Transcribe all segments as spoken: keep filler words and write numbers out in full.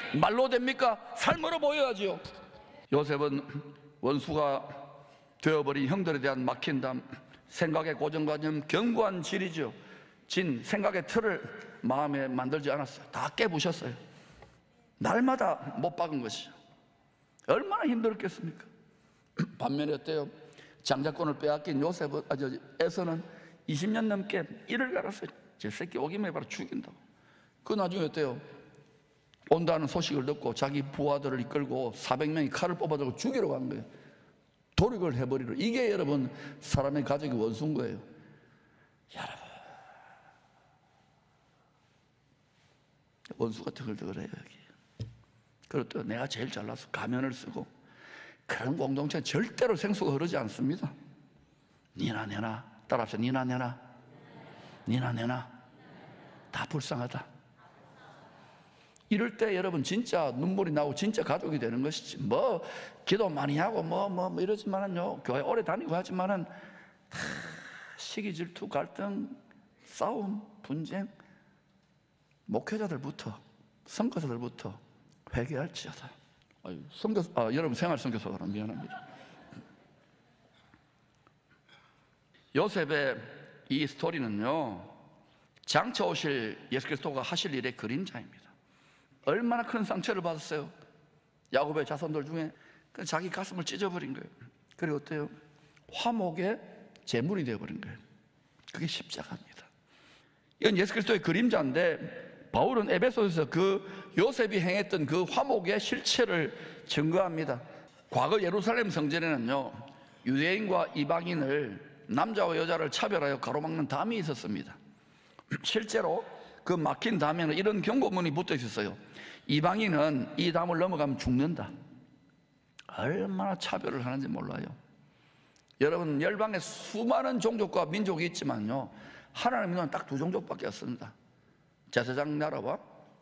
말로 됩니까? 삶으로 보여야지요. 요셉은 원수가 되어버린 형들에 대한 막힌담, 생각의 고정관념, 견고한 질이죠. 진 생각의 틀을 마음에 만들지 않았어요. 다 깨부셨어요. 날마다 못 박은 것이죠. 얼마나 힘들었겠습니까? 반면에 어때요? 장자권을 빼앗긴 요셉은, 아, 저, 에서는 이십 년 넘게 이를 갈았어요. 제 새끼 오기만 바로 죽인다고. 그 나중에 어때요? 온다는 소식을 듣고 자기 부하들을 이끌고 사백 명이 칼을 뽑아들고 죽이러 간 거예요. 도륙을 해버리러. 이게 여러분 사람의 가족이 원수인 거예요. 여러분, 원수가 드글드글해요 여기. 그리고 또 내가 제일 잘나서 가면을 쓰고, 그런 공동체는 절대로 생수가 흐르지 않습니다. 니나 내나, 따라합시다. 니나 내나, 니나 내나, 다 불쌍하다. 이럴 때 여러분 진짜 눈물이 나고 진짜 가족이 되는 것이지. 뭐 기도 많이 하고 뭐 뭐 뭐 이러지만은요, 교회 오래 다니고 하지만은 하, 시기, 질투, 갈등, 싸움, 분쟁, 목회자들부터 선교사들부터 회개할지어다. 아유, 선교, 아, 여러분 생활 선교사라 미안합니다. 요셉의 이 스토리는요, 장차 오실 예수 그리스도가 하실 일의 그림자입니다. 얼마나 큰 상처를 받았어요. 야곱의 자손들 중에 자기 가슴을 찢어버린 거예요. 그리고 어때요? 화목의 제물이 되어버린 거예요. 그게 십자가입니다. 이건 예수 그리스도의 그림자인데, 바울은 에베소에서 그 요셉이 행했던 그 화목의 실체를 증거합니다. 과거 예루살렘 성전에는요, 유대인과 이방인을, 남자와 여자를 차별하여 가로막는 담이 있었습니다. 실제로 그 막힌 담에는 이런 경고문이 붙어 있었어요. 이방인은 이 담을 넘어가면 죽는다. 얼마나 차별을 하는지 몰라요. 여러분, 열방에 수많은 종족과 민족이 있지만요, 하나님은 딱 두 종족밖에 없습니다. 제사장 나라와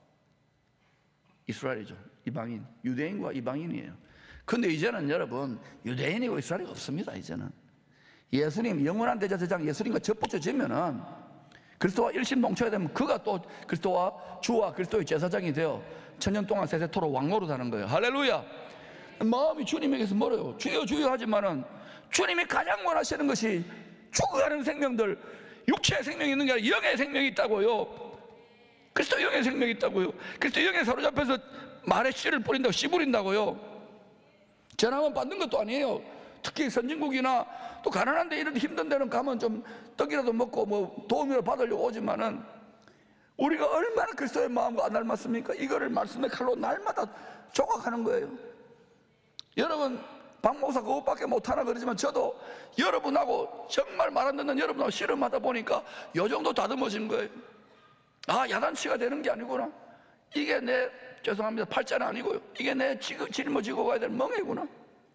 이스라엘이죠. 이방인, 유대인과 이방인이에요. 근데 이제는 여러분, 유대인이고 이스라엘이 없습니다. 이제는 예수님, 영원한 대제사장 예수님과 접붙여지면은, 그리스도와 일심동체가 되면 그가 또 그리스도와 주와 그리스도의 제사장이 되어 천년 동안 세세토록 왕노릇하는 거예요. 할렐루야. 마음이 주님에게서 멀어요. 주여 주여 하지만은 주님이 가장 원하시는 것이 죽어가는 생명들, 육체의 생명이 있는 게 아니라 영의 생명이 있다고요. 그리스도 영의 생명이 있다고요. 그리스도 영에 사로잡혀서 말에 씨를 뿌린다고, 씨 뿌린다고요. 전함은 받는 것도 아니에요. 특히 선진국이나 또 가난한데 이런 힘든 데는 가면 좀 떡이라도 먹고 뭐 도움이라도 받으려고 오지만은, 우리가 얼마나 그리스도의 마음과 안 닮았습니까? 이거를 말씀의 칼로 날마다 조각하는 거예요. 여러분, 박 목사 그것밖에 못하나 그러지만 저도 여러분하고 정말 말 안 듣는 여러분하고 씨름하다 보니까 요 정도 다듬어진 거예요. 아, 야단치가 되는 게 아니구나. 이게 내, 죄송합니다, 팔자는 아니고요, 이게 내 짊어지고 가야 될 멍해구나.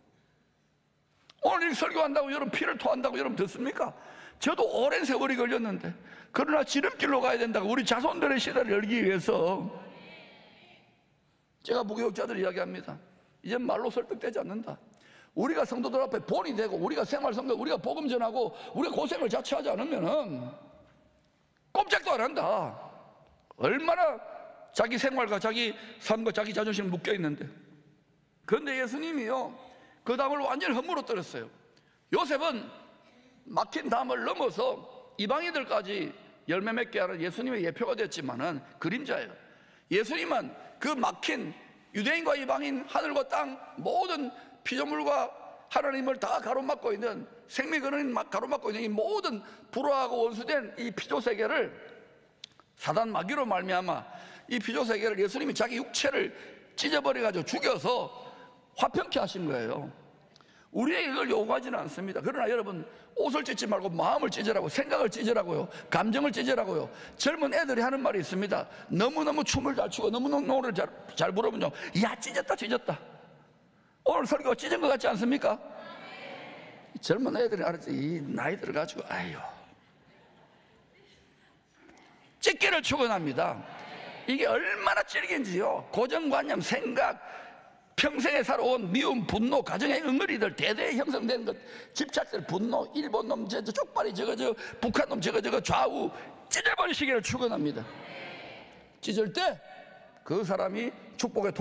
오늘 설교한다고 여러분 피를 토한다고 여러분 듣습니까? 저도 오랜 세월이 걸렸는데, 그러나 지름길로 가야 된다고, 우리 자손들의 시대를 열기 위해서. 제가 무교육자들 이야기합니다. 이제 말로 설득되지 않는다. 우리가 성도들 앞에 본이 되고, 우리가 생활 성도, 우리가 복음 전하고, 우리가 고생을 자처하지 않으면은 꼼짝도 안 한다. 얼마나 자기 생활과 자기 삶과 자기 자존심이 묶여 있는데. 그런데 예수님이요, 그 담을 완전히 허물어뜨렸어요. 요셉은 막힌 담을 넘어서 이방인들까지 열매 맺게 하는 예수님의 예표가 됐지만은 그림자예요. 예수님은 그 막힌 유대인과 이방인, 하늘과 땅, 모든 피조물과 하나님을 다 가로막고 있는, 생명의 근원인 가로막고 있는 이 모든 불화하고 원수된 이 피조세계를 사단 마귀로 말미암아 이 피조세계를 예수님이 자기 육체를 찢어버려가지고 죽여서 화평케 하신 거예요. 우리에게 이걸 요구하지는 않습니다. 그러나 여러분, 옷을 찢지 말고 마음을 찢으라고, 생각을 찢으라고요, 감정을 찢으라고요. 젊은 애들이 하는 말이 있습니다. 너무너무 춤을 잘 추고 너무너무 노래를 잘, 잘 부르면요, 야 찢었다 찢었다. 오늘 설교가 찢은 것 같지 않습니까? 젊은 애들이 알았지. 이 나이 들어가지고 아유, 찢기를 축원합니다. 이게 얼마나 찔긴지요. 고정관념, 생각, 평생에 살아온 미움, 분노, 가정의 응어리들 대대에 형성된 것, 집착들, 분노, 일본 놈 저 쪽발이 저거 저 북한 놈 저거 저거 좌우 찢어버리시기를 축원합니다. 찢을 때 그 사람이 축복의